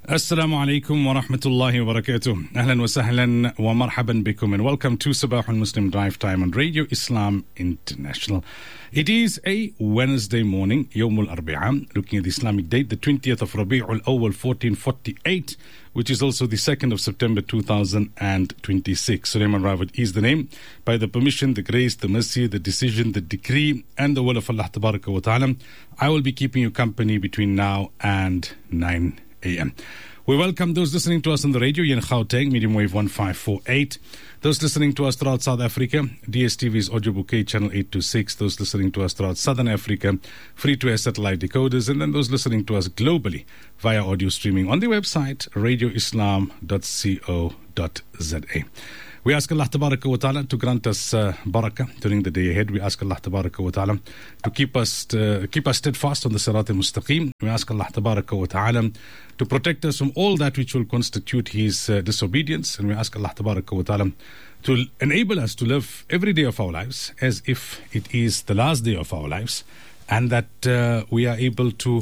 Assalamu alaikum wa rahmatullahi wa barakatuh. Ahlan wa sahlan wa marhaban bikum, and welcome to Sabah al-Muslim Drive Time on Radio Islam International. It is a Wednesday morning, Yawmul Arbi'a, looking at the Islamic date, the 20th of Rabi'ul Awwal 1448, which is also the 2nd of September 2026. Sulaiman Rawat is the name. By the permission, the grace, the mercy, the decision, the decree, and the will of Allah Tabaraka wa Ta'ala, I will be keeping you company between now and 9 a.m. We welcome those listening to us on the radio in Gauteng, medium wave 1548. Those listening to us throughout South Africa, DSTV's audio bouquet channel 826. Those listening to us throughout Southern Africa, free-to-air satellite decoders. And then those listening to us globally via audio streaming on the website radioislam.co.za. We ask Allah Tabaraka wa Ta'ala to grant us barakah during the day ahead. We ask Allah Tabaraka wa Ta'ala to keep us steadfast on the Sirat al-Mustaqim. We ask Allah Tabaraka wa Ta'ala to protect us from all that which will constitute His disobedience. And we ask Allah Tabaraka wa Ta'ala to enable us to live every day of our lives as if it is the last day of our lives, and that we are able to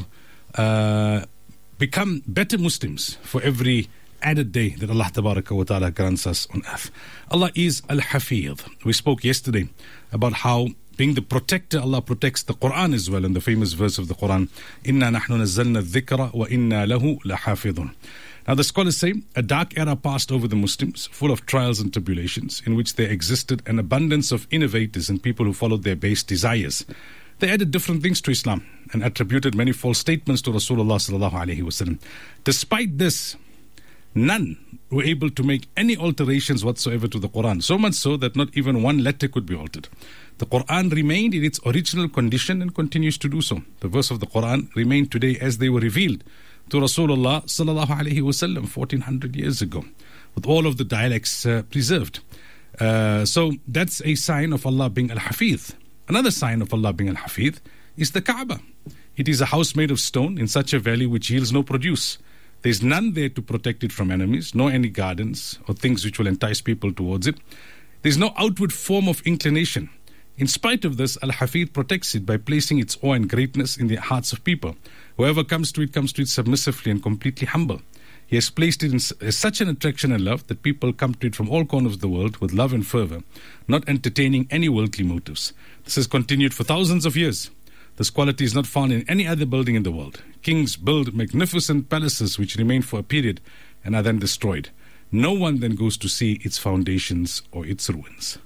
become better Muslims for every added day that Allah Tabaraka wa Ta'ala grants us on earth. Allah is Al-Hafidh. We spoke yesterday about how, being the protector, Allah protects the Quran as well, in the famous verse of the Quran, Inna nahnu nazzalna dhikra wa inna lahu lahafidhun. Now the scholars say a dark era passed over the Muslims, full of trials and tribulations, in which there existed an abundance of innovators and people who followed their base desires. They added different things to Islam and attributed many false statements to Rasulullah sallallahu alaihi wasallam. Despite this, none were able to make any alterations whatsoever to the Quran, so much so that not even one letter could be altered. The Quran remained in its original condition and continues to do so. The verse of the Quran remain today as they were revealed to Rasulullah sallallahu alaihi wasallam 1400 years ago, with all of the dialects preserved. So that's a sign of Allah being Al-Hafidh. Another sign of Allah being Al-Hafidh is the Kaaba. It is a house made of stone in such a valley which yields no produce. There is none there to protect it from enemies, nor any gardens or things which will entice people towards it. There is no outward form of inclination. In spite of this, Al-Hafidh protects it by placing its awe and greatness in the hearts of people. Whoever comes to it submissively and completely humble. He has placed it in such an attraction and love that people come to it from all corners of the world with love and fervor, not entertaining any worldly motives. This has continued for thousands of years. This quality is not found in any other building in the world. Kings build magnificent palaces which remain for a period and are then destroyed. No one then goes to see its foundations or its ruins.